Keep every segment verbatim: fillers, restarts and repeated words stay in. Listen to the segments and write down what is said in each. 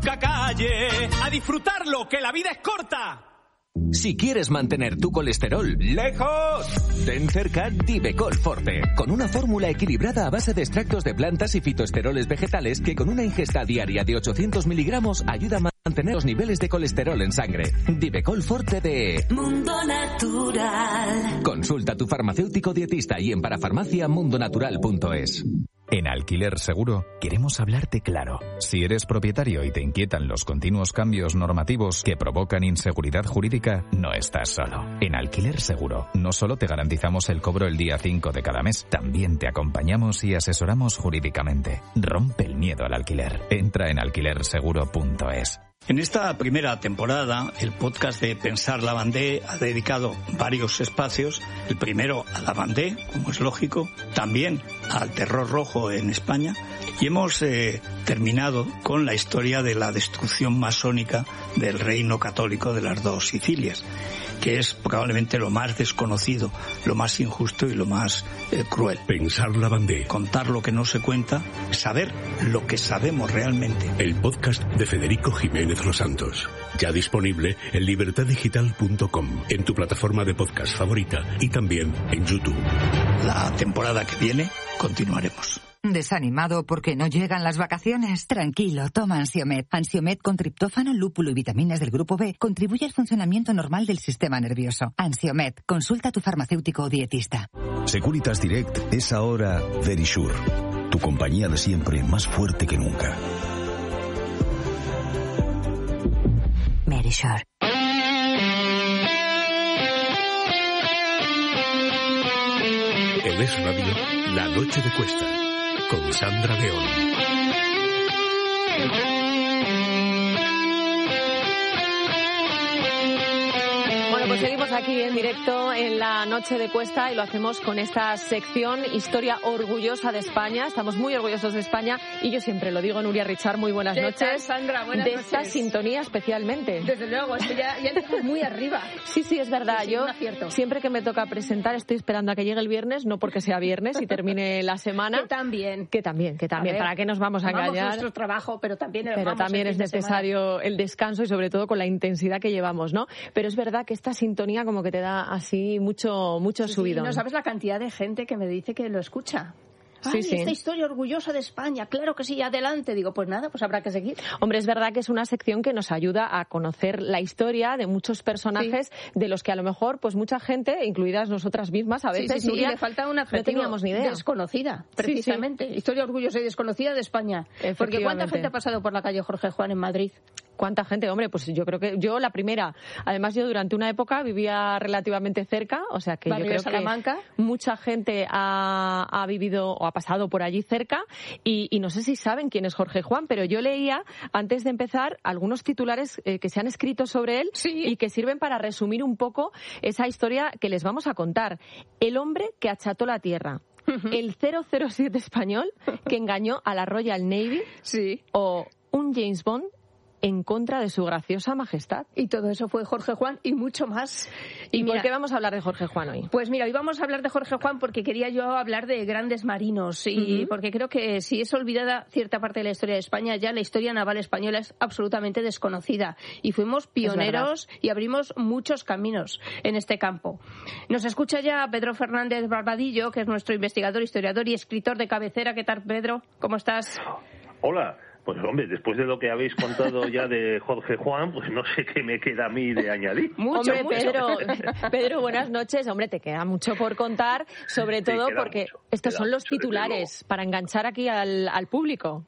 Calle, a disfrutarlo, que la vida es corta. Si quieres mantener tu colesterol lejos, ten cerca Divecol Forte, con una fórmula equilibrada a base de extractos de plantas y fitoesteroles vegetales que con una ingesta diaria de ochocientos miligramos ayuda a mantener los niveles de colesterol en sangre. Divecol Forte de Mundo Natural. Consulta a tu farmacéutico dietista y en parafarmacia mundonatural punto es. En Alquiler Seguro queremos hablarte claro. Si eres propietario y te inquietan los continuos cambios normativos que provocan inseguridad jurídica, no estás solo. En Alquiler Seguro no solo te garantizamos el cobro el día cinco de cada mes, también te acompañamos y asesoramos jurídicamente. Rompe el miedo al alquiler. Entra en alquiler seguro punto es. En esta primera temporada, el podcast de Pensar Lavandé ha dedicado varios espacios. El primero a Lavandé, como es lógico, también al terror rojo en España. Y hemos eh, terminado con la historia de la destrucción masónica del reino católico de las dos Sicilias, que es probablemente lo más desconocido, lo más injusto y lo más eh, cruel. Pensar Lavandé. Contar lo que no se cuenta, saber lo que sabemos realmente. El podcast de Federico Jiménez Los Santos. Ya disponible en libertad digital punto com, en tu plataforma de podcast favorita y también en YouTube. La temporada que viene continuaremos. ¿Desanimado porque no llegan las vacaciones? Tranquilo, toma Ansiomed. Ansiomed con triptófano, lúpulo y vitaminas del grupo B contribuye al funcionamiento normal del sistema nervioso. Ansiomed, consulta a tu farmacéutico o dietista. Securitas Direct es ahora Verisure, tu compañía de siempre más fuerte que nunca. Verisure. En Es Radio, La Noche de Cuesta, con Sandra León. Bueno, pues seguimos aquí en directo en la Noche de Cuesta y lo hacemos con esta sección Historia Orgullosa de España. Estamos muy orgullosos de España y yo siempre lo digo, Nuria Richard, muy buenas ¿Qué noches. tal, Sandra? Buenas de noches. esta sintonía especialmente. Desde luego, es que ya, ya estamos muy arriba. Sí, sí, es verdad. Sí, sí, yo un acierto. siempre que me toca presentar estoy esperando a que llegue el viernes, no porque sea viernes y termine la semana. Que también. Que también, que también. A ver, ¿Para qué nos vamos a amamos engañar? nuestro trabajo, pero también Pero amamos también el es fin de necesario el descanso y sobre todo con la intensidad que llevamos, ¿no? Pero es verdad que esta sintonía como que te da así mucho mucho sí, subidón. Sí, no sabes la cantidad de gente que me dice que lo escucha. Ay, Sí, sí. esta historia orgullosa de España, claro que sí, adelante. Digo, pues nada, pues habrá que seguir. Hombre, es verdad que es una sección que nos ayuda a conocer la historia de muchos personajes sí. de los que a lo mejor pues mucha gente, incluidas nosotras mismas, a veces sí, sí, sí. Nuria, le falta un adjetivo, no teníamos ni idea. Desconocida, precisamente. Sí, sí. Historia orgullosa y desconocida de España. Porque ¿cuánta gente ha pasado por la calle Jorge Juan en Madrid? ¿Cuánta gente? Hombre, pues yo creo que yo la primera. Además, yo durante una época vivía relativamente cerca, o sea que Barrio yo creo Salamanca. que mucha gente ha, ha vivido o ha pasado por allí cerca y, y no sé si saben quién es Jorge Juan, pero yo leía antes de empezar algunos titulares eh, que se han escrito sobre él sí. y que sirven para resumir un poco esa historia que les vamos a contar. El hombre que acható la tierra. Uh-huh. El cero cero siete español que engañó a la Royal Navy. Sí. O un James Bond en contra de su graciosa majestad. Y todo eso fue Jorge Juan y mucho más. ¿Y, ¿Y mira, por qué vamos a hablar de Jorge Juan hoy? Pues mira, hoy vamos a hablar de Jorge Juan porque quería yo hablar de grandes marinos y uh-huh. porque creo que si es olvidada cierta parte de la historia de España, ya la historia naval española es absolutamente desconocida y fuimos pioneros y abrimos muchos caminos en este campo. Nos escucha ya Pedro Fernández Barbadillo, que es nuestro investigador, historiador y escritor de cabecera. ¿Qué tal, Pedro? ¿Cómo estás? Hola. Pues hombre, después de lo que habéis contado ya de Jorge Juan, pues no sé qué me queda a mí de añadir. Mucho, hombre, mucho. Pedro, Pedro, buenas noches. Hombre, te queda mucho por contar, sobre todo porque mucho, estos son los titulares para enganchar aquí al, al público.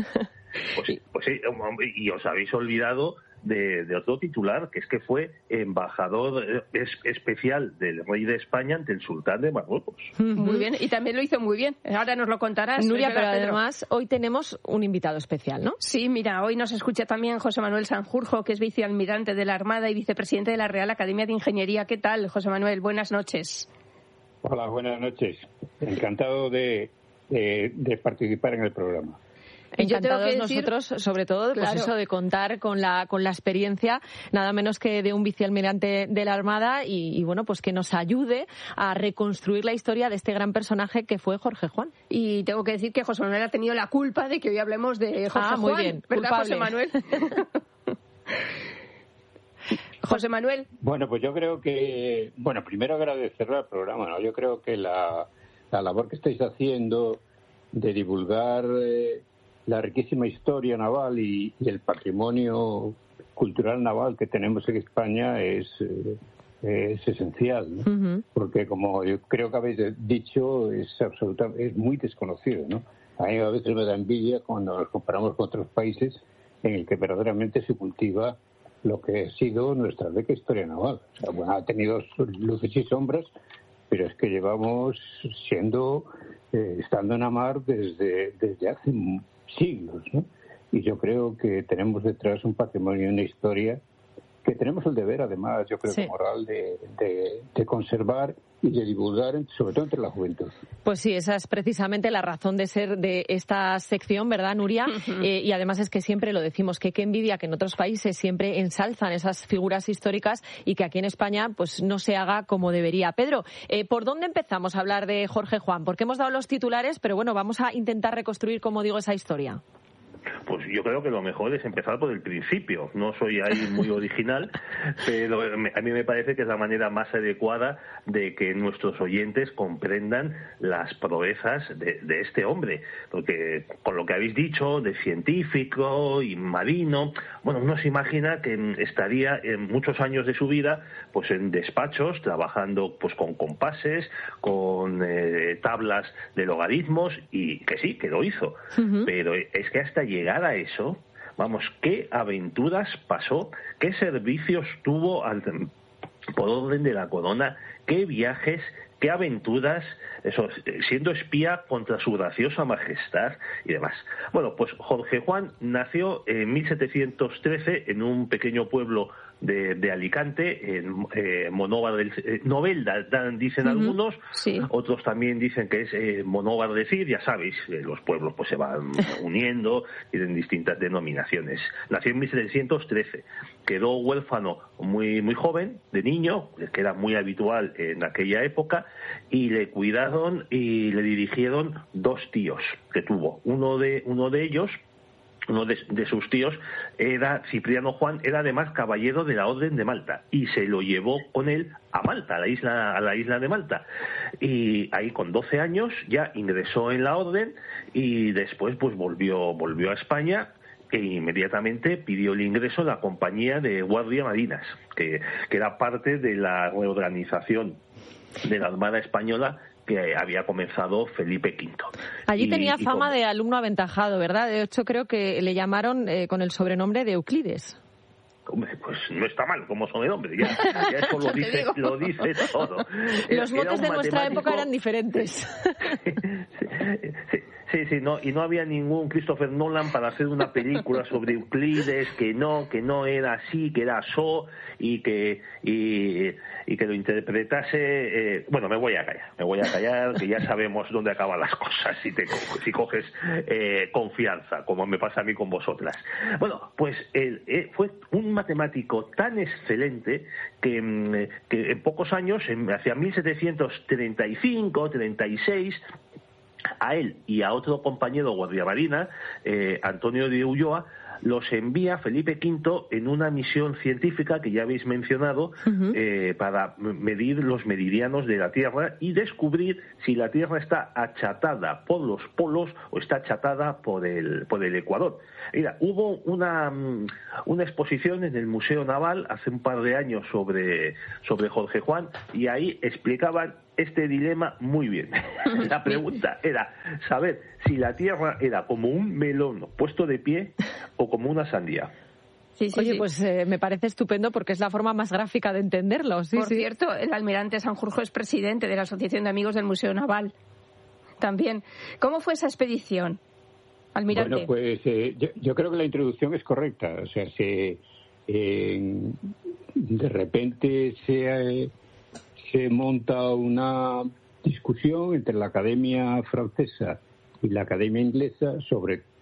Pues, pues sí, y os habéis olvidado de, de otro titular, que es que fue embajador es, especial del rey de España ante el sultán de Marruecos. Muy bien, y también lo hizo muy bien. Ahora nos lo contarás. Nuria, pero Pedro. Además hoy tenemos un invitado especial, ¿no? Sí, mira, hoy nos escucha también José Manuel Sanjurjo, que es vicealmirante de la Armada y vicepresidente de la Real Academia de Ingeniería. ¿Qué tal, José Manuel? Buenas noches. Hola, buenas noches. Encantado de, de, de participar en el programa. Encantados decir, nosotros, sobre todo, pues claro. eso de contar con la con la experiencia, nada menos que de un vicealmirante de la Armada y, y bueno, pues que nos ayude a reconstruir la historia de este gran personaje que fue Jorge Juan. Y tengo que decir que José Manuel ha tenido la culpa de que hoy hablemos de Jorge ah, muy Juan, bien, ¿verdad, culpable. José Manuel? José Manuel. Bueno, pues yo creo que, bueno, primero agradecerle al programa, ¿no? Yo creo que la, la labor que estáis haciendo de divulgar eh, la riquísima historia naval y, y el patrimonio cultural naval que tenemos en España es, eh, es esencial, ¿no? Uh-huh. Porque como yo creo que habéis dicho, es absolutamente, es muy desconocido, ¿no? A mí a veces me da envidia cuando nos comparamos con otros países en el que verdaderamente se cultiva lo que ha sido nuestra rica historia naval. O sea, bueno, ha tenido luces y sombras, pero es que llevamos siendo, eh, estando en la mar desde, desde hace siglos, ¿no? Y yo creo que tenemos detrás un patrimonio y una historia que tenemos el deber, además, yo creo sí. que moral, de, de, de conservar y de divulgar, sobre todo entre la juventud. Pues sí, esa es precisamente la razón de ser de esta sección, ¿verdad, Nuria? Uh-huh. Eh, y además es que siempre lo decimos, que qué envidia que en otros países siempre ensalzan esas figuras históricas y que aquí en España pues no se haga como debería. Pedro, eh, ¿por dónde empezamos a hablar de Jorge Juan? Porque hemos dado los titulares, pero bueno, vamos a intentar reconstruir, como digo, esa historia. Pues yo creo que lo mejor es empezar por el principio. No soy ahí muy original, pero a mí me parece que es la manera más adecuada de que nuestros oyentes comprendan las proezas de, de este hombre. Porque con lo que habéis dicho de científico y marino, bueno, uno se imagina que estaría en muchos años de su vida pues en despachos, trabajando pues con compases, con eh, tablas de logaritmos, y que sí, que lo hizo. Uh-huh. Pero es que hasta llegar a eso, vamos, qué aventuras pasó, qué servicios tuvo al, por orden de la corona, qué viajes, qué aventuras, eso, siendo espía contra su graciosa majestad y demás. Bueno, pues Jorge Juan nació en mil setecientos trece en un pequeño pueblo de, de Alicante, en eh, Monóvar del eh, Novelda, dan, dicen uh-huh. algunos, sí. Otros también dicen que es eh, Monóvar del Cid, ya sabéis, eh, los pueblos pues se van uniendo, tienen distintas denominaciones. Nació en mil setecientos trece, quedó huérfano muy muy joven, de niño, que era muy habitual en aquella época, y le cuidaron y le dirigieron dos tíos que tuvo. Uno de uno de ellos, uno de, de sus tíos, era Cipriano Juan, era además caballero de la Orden de Malta, y se lo llevó con él a Malta, a la isla, a la isla de Malta. Y ahí con doce años ya ingresó en la Orden y después pues volvió, volvió a España, e inmediatamente pidió el ingreso a la compañía de Guardia Marinas, que, que era parte de la reorganización de la Armada Española que había comenzado Felipe quinto. Allí y, tenía y fama como... de alumno aventajado, ¿verdad? De hecho, creo que le llamaron eh, con el sobrenombre de Euclides. Hombre, pues no está mal como sobrenombre, ya, ya eso lo dice, lo dice todo. Los motes de nuestra matemático... época eran diferentes. sí, sí, sí, sí, no, y no había ningún Christopher Nolan para hacer una película sobre Euclides, que no, que no era así, que era so, y que y, y que lo interpretase. Eh, bueno, me voy a callar, me voy a callar, que ya sabemos dónde acaban las cosas si te si coges eh, confianza, como me pasa a mí con vosotras. Bueno, pues él eh, fue un matemático tan excelente que, que en pocos años, en, hacia mil setecientos treinta y cinco, treinta y seis, a él y a otro compañero guardiamarina, eh, Antonio de Ulloa, los envía Felipe quinto en una misión científica que ya habéis mencionado, uh-huh. eh, para medir los meridianos de la Tierra y descubrir si la Tierra está achatada por los polos o está achatada por el, por el Ecuador. Mira, hubo una, una exposición en el Museo Naval hace un par de años sobre, sobre Jorge Juan, y ahí explicaban este dilema muy bien. La pregunta era saber si la Tierra era como un melón puesto de pie o como una sandía. Sí, sí, Oye, sí. pues eh, me parece estupendo porque es la forma más gráfica de entenderlo. Sí, Por sí. cierto, el almirante Sanjurjo es presidente de la Asociación de Amigos del Museo Naval. También. ¿Cómo fue esa expedición, almirante? Bueno, pues eh, yo, yo creo que la introducción es correcta. O sea, se, eh, de repente se... Eh, se monta una discusión entre la Academia Francesa y la Academia Inglesa sobre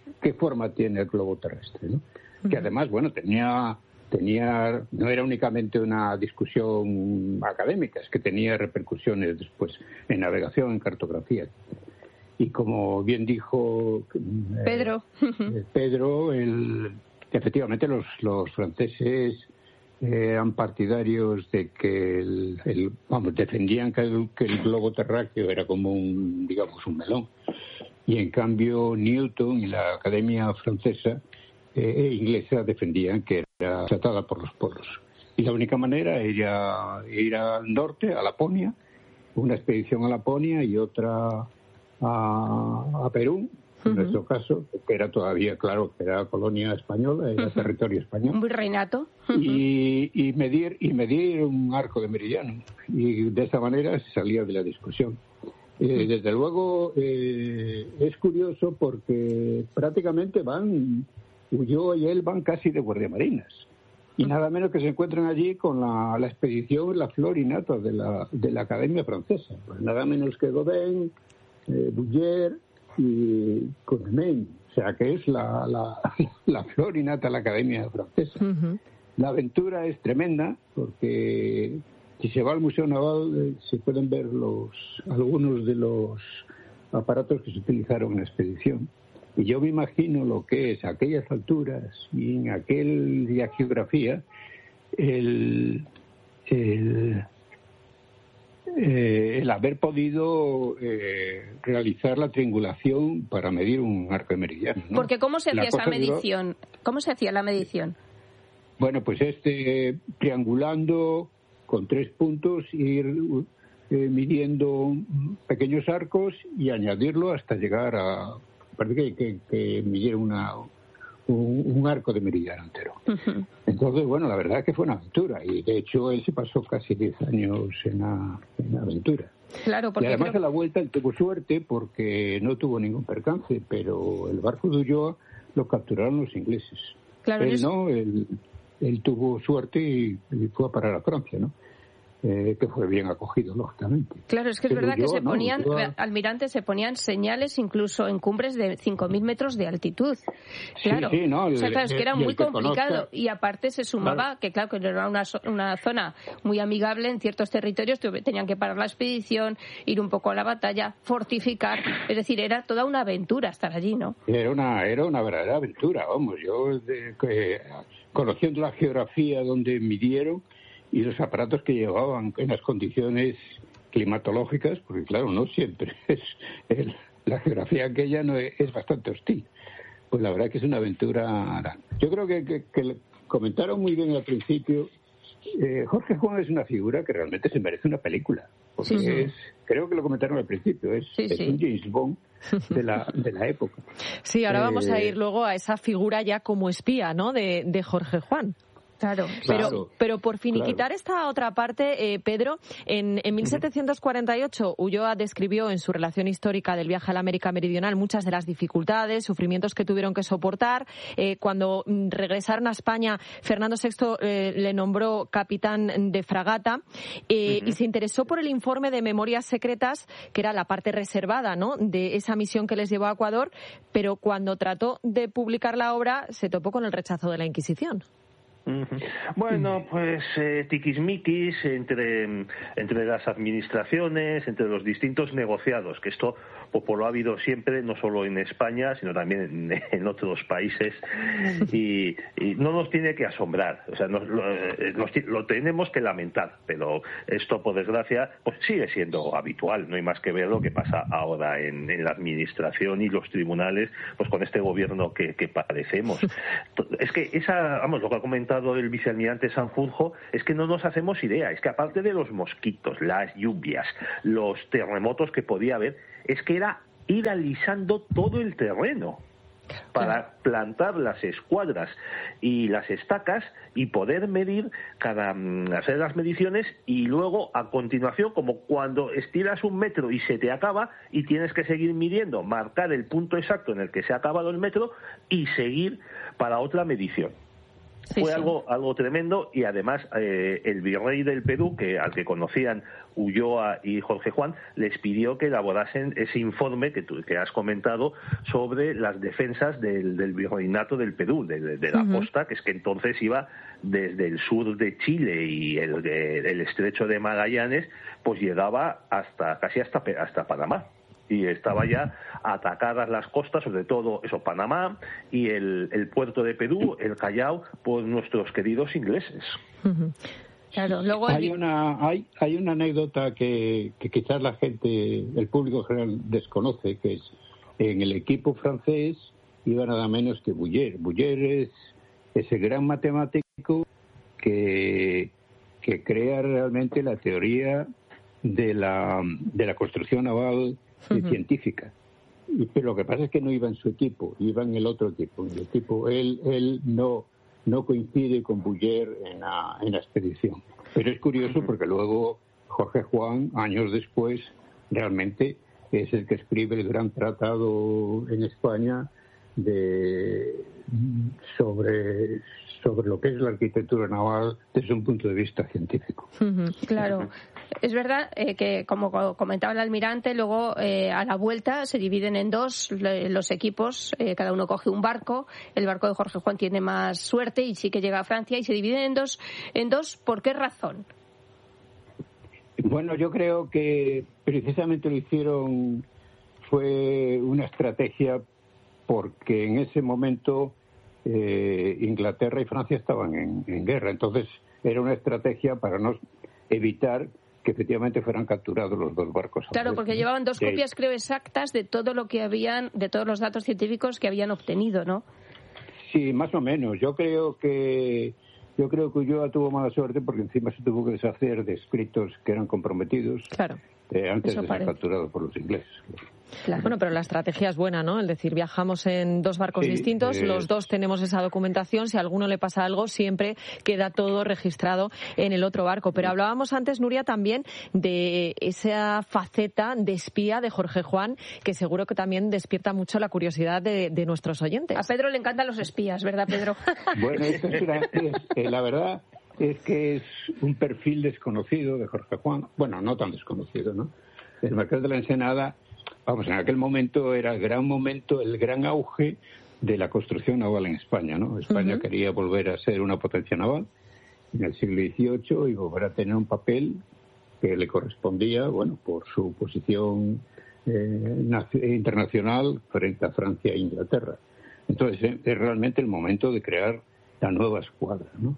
qué forma tiene el globo terrestre, ¿no? Uh-huh. Que además, bueno, tenía, tenía, no era únicamente una discusión académica, es que tenía repercusiones después en navegación, en cartografía. Y como bien dijo Pedro, eh, Pedro el, efectivamente los, los franceses eran partidarios de que el, el vamos defendían que el, que el globo terráqueo era como un, digamos, un melón, y en cambio Newton y la Academia Francesa eh, inglesa defendían que era tratada por los polos, y la única manera era ir al norte, a Laponia, una expedición a Laponia y otra a, a Perú, en uh-huh. nuestro caso, que era todavía, claro, que era colonia española, era uh-huh. territorio español. Un virreinato. Uh-huh. Y, y, medir, y medir un arco de meridiano. Y de esa manera se salía de la discusión. Eh, desde luego, eh, es curioso porque prácticamente van, Ulloa y él van casi de guardiamarinas. Y nada menos que se encuentran allí con la, la expedición, la florinata de la, de la Academia Francesa. Pues nada menos que Godin, eh, Bouguer y Cournemane, o sea que es la, la, la florinata de la Academia Francesa. Uh-huh. La aventura es tremenda porque si se va al Museo Naval eh, se pueden ver los algunos de los aparatos que se utilizaron en la expedición. Y yo me imagino lo que es a aquellas alturas y en aquella geografía el, el Eh, el haber podido eh, realizar la triangulación para medir un arco de meridiano, ¿no? Porque ¿cómo se hacía esa medición? Duró... ¿Cómo se hacía la medición? Bueno, pues este triangulando con tres puntos, ir eh, midiendo pequeños arcos y añadirlo hasta llegar a... Parece que, que, que midiera una... Un, un arco de meridiano entero. Uh-huh. Entonces, bueno, la verdad es que fue una aventura y de hecho él se pasó casi diez años en la, en la aventura. Claro, porque y además creo... a la vuelta él tuvo suerte porque no tuvo ningún percance, pero el barco de Ulloa lo capturaron los ingleses. Claro, él es... no, él, él tuvo suerte y, y fue a parar a Francia, ¿no? Eh, que fue bien acogido, lógicamente. Claro, es que es pero verdad yo, que se no, ponían, yo... almirantes, se ponían señales incluso en cumbres de cinco mil metros de altitud. Claro, sí, sí, no, o sea, claro, es que era muy que complicado. conozca... Y aparte se sumaba claro. que, claro, que era una, una zona muy amigable en ciertos territorios, tenían que parar la expedición, ir un poco a la batalla, fortificar. Es decir, era toda una aventura estar allí, ¿no? Era una, era una verdadera aventura, vamos. Yo, de, que, conociendo la geografía donde midieron, y los aparatos que llevaban en las condiciones climatológicas, porque claro, no siempre es el, la geografía aquella no es, es bastante hostil. Pues la verdad que es una aventura. Yo creo que, que, que comentaron muy bien al principio. Eh, Jorge Juan es una figura que realmente se merece una película, porque sí, sí. es, creo que lo comentaron al principio, es, sí, es sí. un James Bond de la de la época. Sí, ahora eh, vamos a ir luego a esa figura ya como espía, ¿no? De, de Jorge Juan. Claro, pero, claro, pero por finiquitar claro. esta otra parte, eh, Pedro, en, en mil setecientos cuarenta y ocho Ulloa describió en su relación histórica del viaje a la América Meridional muchas de las dificultades, sufrimientos que tuvieron que soportar. Eh, cuando regresaron a España, Fernando sexto eh, le nombró capitán de fragata eh, uh-huh. y se interesó por el informe de Memorias Secretas, que era la parte reservada, ¿no?, de esa misión que les llevó a Ecuador, pero cuando trató de publicar la obra se topó con el rechazo de la Inquisición. Bueno, pues eh, tiquismiquis entre, entre las administraciones, entre los distintos negociados, que esto pues, pues lo ha habido siempre, no solo en España, sino también en, en otros países, y, y no nos tiene que asombrar, o sea, nos, lo, nos, lo tenemos que lamentar, pero esto, por desgracia, pues sigue siendo habitual, no hay más que ver lo que pasa ahora en, en la administración y los tribunales, pues con este gobierno que, que padecemos. Es que esa, vamos, lo que ha comentado el vicealmirante Sanjurjo, es que no nos hacemos idea, es que aparte de los mosquitos, las lluvias, los terremotos que podía haber, es que era ir alisando todo el terreno para plantar las escuadras y las estacas y poder medir cada hacer las mediciones, y luego a continuación, como cuando estiras un metro y se te acaba y tienes que seguir midiendo, marcar el punto exacto en el que se ha acabado el metro y seguir para otra medición. Sí, Fue sí. algo algo tremendo y además eh, el virrey del Perú, que al que conocían Ulloa y Jorge Juan, les pidió que elaborasen ese informe que tú que has comentado sobre las defensas del, del virreinato del Perú, de, de, de la uh-huh. costa, que es que entonces iba desde el sur de Chile y el, el, el estrecho de Magallanes, pues llegaba hasta casi hasta hasta Panamá. Y estaba ya atacadas las costas, sobre todo eso, Panamá y el, el puerto de Perú, el Callao, por nuestros queridos ingleses. Uh-huh. Claro, luego hay una hay hay una anécdota que, que quizás la gente, el público general desconoce, que es en el equipo francés iba nada menos que Bouguer. Bouguer es ese gran matemático que que crea realmente la teoría de la de la construcción naval Uh-huh. científica. Y, pero lo que pasa es que no iba en su equipo, iba en el otro equipo. En el equipo él él no no coincide con Bouguer en la, en la expedición. Pero es curioso porque luego Jorge Juan, años después, realmente es el que escribe el gran tratado en España de sobre sobre lo que es la arquitectura naval desde un punto de vista científico. Uh-huh, claro. Es verdad eh, que, como comentaba el almirante, luego eh, a la vuelta se dividen en dos le, los equipos, eh, cada uno coge un barco, el barco de Jorge Juan tiene más suerte y sí que llega a Francia, y se dividen en dos. En dos, ¿por qué razón? Bueno, yo creo que precisamente lo hicieron, fue una estrategia porque en ese momento eh, Inglaterra y Francia estaban en, en guerra, entonces era una estrategia para no evitar que efectivamente fueran capturados los dos barcos. Claro, porque llevaban dos sí. copias, creo, exactas de todo lo que habían, de todos los datos científicos que habían obtenido, ¿no? Sí, más o menos. Yo creo que yo creo que Ulloa tuvo mala suerte porque encima se tuvo que deshacer de escritos que eran comprometidos. Claro. Eh, antes Eso de parece. ser capturados por los ingleses. Claro. Bueno, pero la estrategia es buena, ¿no? Es decir, viajamos en dos barcos sí, distintos, eh... los dos tenemos esa documentación, si a alguno le pasa algo, siempre queda todo registrado en el otro barco. Pero hablábamos antes, Nuria, también de esa faceta de espía de Jorge Juan, que seguro que también despierta mucho la curiosidad de, de nuestros oyentes. A Pedro le encantan los espías, ¿verdad, Pedro? Bueno, eso es una, es, eh, la verdad es que es un perfil desconocido de Jorge Juan. Bueno, no tan desconocido, ¿no? El Marqués de la Ensenada, vamos, en aquel momento era el gran momento, el gran auge de la construcción naval en España, ¿no? España uh-huh. quería volver a ser una potencia naval en el siglo dieciocho y volver a tener un papel que le correspondía, bueno, por su posición eh, internacional frente a Francia e Inglaterra. Entonces, es realmente el momento de crear la nueva escuadra, ¿no?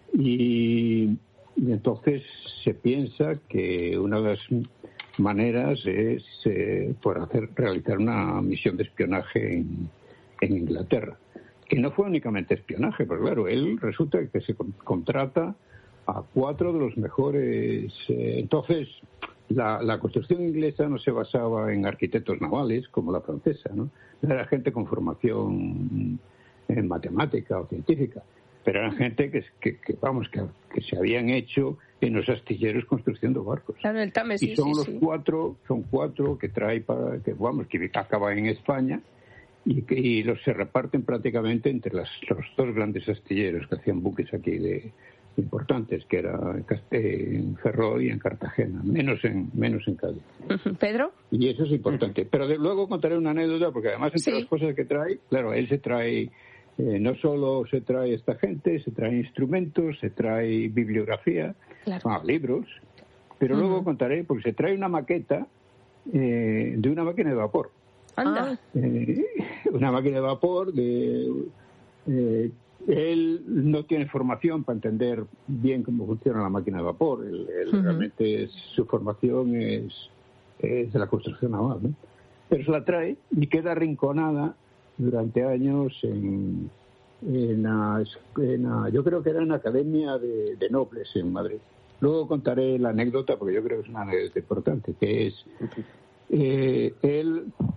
Y, y entonces se piensa que una de las maneras es eh, por hacer realizar una misión de espionaje en, en Inglaterra, que no fue únicamente espionaje, pero claro, él resulta que se con, contrata a cuatro de los mejores. Eh, entonces, la, la construcción inglesa no se basaba en arquitectos navales como la francesa, ¿no? Era gente con formación en matemática o científica, pero eran gente que, que, que vamos, que, que se habían hecho en los astilleros construyendo barcos. Claro, el Tame, sí, y son sí, los sí. cuatro, son cuatro que trae para, que vamos, que acaban en España y que y los se reparten prácticamente entre las, los dos grandes astilleros que hacían buques aquí de importantes, que era en Ferrol y en Cartagena, menos en menos en Cádiz. ¿Pedro? Y eso es importante. Pero de, luego contaré una anécdota, porque además entre sí. las cosas que trae, claro, él se trae, eh, no solo se trae esta gente, se trae instrumentos, se trae bibliografía, claro. ah, libros, pero uh-huh. luego contaré, porque se trae una maqueta eh, de una máquina de vapor. Anda. Eh, una máquina de vapor de... Eh, él no tiene formación para entender bien cómo funciona la máquina de vapor. Él, él uh-huh. realmente es, su formación es, es de la construcción naval, ¿no? Pero se la trae y queda arrinconada durante años en, en, la, en la, yo creo que era en la Academia de, de Nobles en Madrid. Luego contaré la anécdota porque yo creo que es una anécdota importante, que es eh, él